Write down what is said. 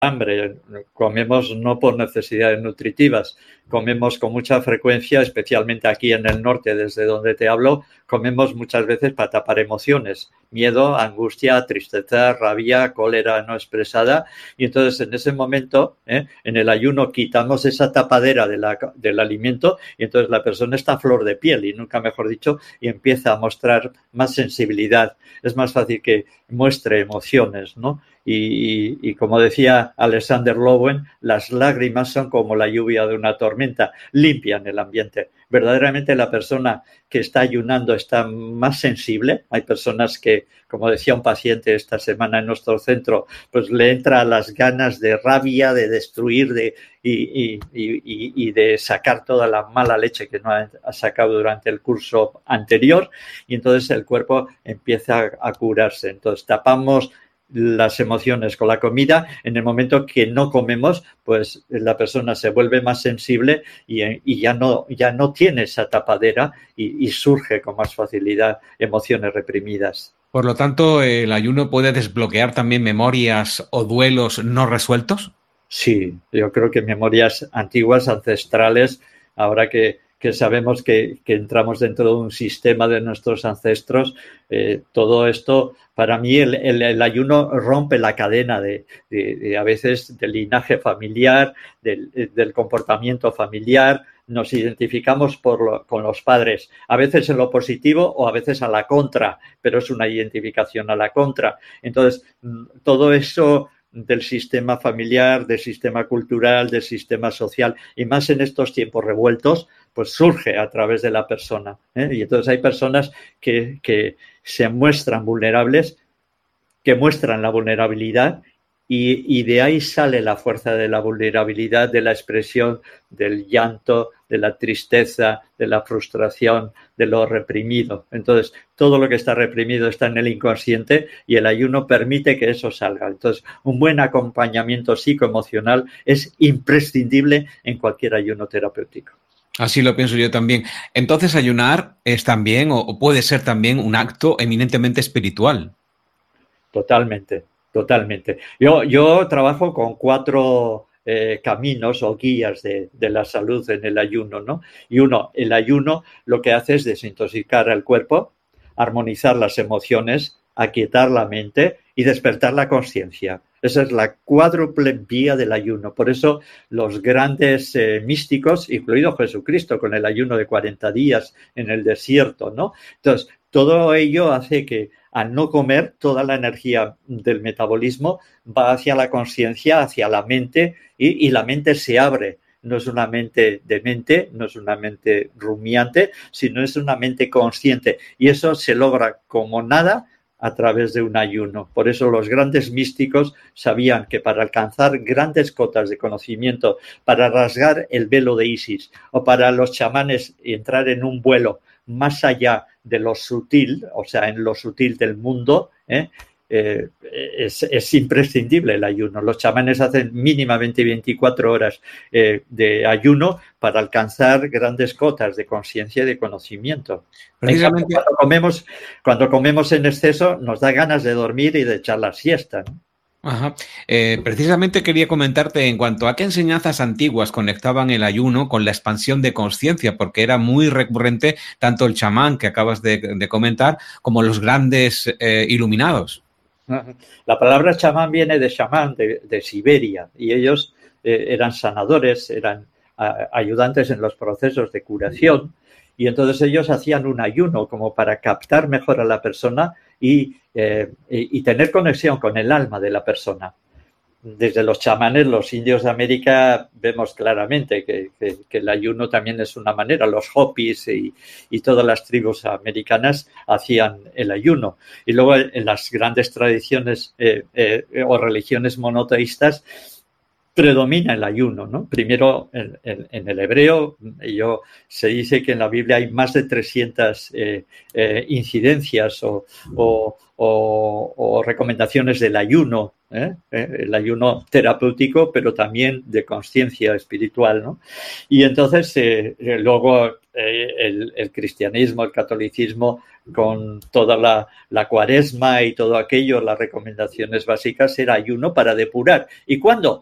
hambre, comemos no por necesidades nutritivas, comemos con mucha frecuencia, especialmente aquí en el norte, desde donde te hablo, comemos muchas veces para tapar emociones, miedo, angustia, tristeza, rabia, cólera no expresada, y entonces en ese momento, en el ayuno, quitamos esa tapadera del alimento y entonces la persona está a flor de piel, y nunca mejor dicho, y empieza a mostrar más sensibilidad. Es más fácil que muestre emociones, ¿no? Y como decía Alexander Lowen, las lágrimas son como la lluvia de una tormenta, limpian el ambiente. Verdaderamente la persona que está ayunando está más sensible. Hay personas que, como decía un paciente esta semana en nuestro centro, pues le entra las ganas de rabia, de destruir y de sacar toda la mala leche que no ha sacado durante el curso anterior, y entonces el cuerpo empieza a curarse. Entonces tapamos las emociones con la comida. En el momento que no comemos, pues la persona se vuelve más sensible y ya no tiene esa tapadera y surge con más facilidad emociones reprimidas. Por lo tanto, ¿el ayuno puede desbloquear también memorias o duelos no resueltos? Sí, yo creo que memorias antiguas, ancestrales, ahora que sabemos que entramos dentro de un sistema de nuestros ancestros, todo esto, para mí el ayuno rompe la cadena de a veces del linaje familiar, del comportamiento familiar. Nos identificamos con los padres, a veces en lo positivo o a veces a la contra, pero es una identificación a la contra. Entonces, todo eso del sistema familiar, del sistema cultural, del sistema social, y más en estos tiempos revueltos, pues surge a través de la persona. Y entonces hay personas que se muestran vulnerables, que muestran la vulnerabilidad, y de ahí sale la fuerza de la vulnerabilidad, de la expresión, del llanto, de la tristeza, de la frustración, de lo reprimido. Entonces, todo lo que está reprimido está en el inconsciente y el ayuno permite que eso salga. Entonces, un buen acompañamiento psicoemocional es imprescindible en cualquier ayuno terapéutico. Así lo pienso yo también. Entonces, ayunar es también, o puede ser también, un acto eminentemente espiritual. Totalmente, totalmente. Yo trabajo con 4 caminos o guías de la salud en el ayuno, ¿no? Y el ayuno lo que hace es desintoxicar el cuerpo, armonizar las emociones, aquietar la mente y despertar la conciencia. Esa es la cuádruple vía del ayuno. Por eso los grandes místicos, incluido Jesucristo con el ayuno de 40 días en el desierto, ¿no? Entonces, todo ello hace que al no comer, toda la energía del metabolismo va hacia la conciencia, hacia la mente, y la mente se abre. No es una mente demente, no es una mente rumiante, sino es una mente consciente. Y eso se logra como nada a través de un ayuno. Por eso los grandes místicos sabían que para alcanzar grandes cotas de conocimiento, para rasgar el velo de Isis, o para los chamanes entrar en un vuelo más allá de lo sutil, o sea, en lo sutil del mundo, es imprescindible el ayuno. Los chamanes hacen mínimamente 24 horas de ayuno para alcanzar grandes cotas de conciencia y de conocimiento. Precisamente, Cuando comemos en exceso, nos da ganas de dormir y de echar la siesta, ¿no? Ajá. Precisamente quería comentarte en cuanto a qué enseñanzas antiguas conectaban el ayuno con la expansión de conciencia, porque era muy recurrente tanto el chamán que acabas de comentar como los grandes iluminados. La palabra chamán viene de chamán, de Siberia, y ellos eran sanadores, eran ayudantes en los procesos de curación, y entonces ellos hacían un ayuno como para captar mejor a la persona y tener conexión con el alma de la persona. Desde los chamanes, los indios de América, vemos claramente que el ayuno también es una manera. Los Hopis y todas las tribus americanas hacían el ayuno. Y luego en las grandes tradiciones o religiones monoteístas, predomina el ayuno, ¿no? Primero, en el hebreo, se dice que en la Biblia hay más de 300 incidencias o recomendaciones del ayuno, el ayuno terapéutico, pero también de conciencia espiritual, ¿no? Y entonces, luego el cristianismo, el catolicismo, con toda la cuaresma y todo aquello, las recomendaciones básicas era ayuno para depurar. ¿Y cuándo?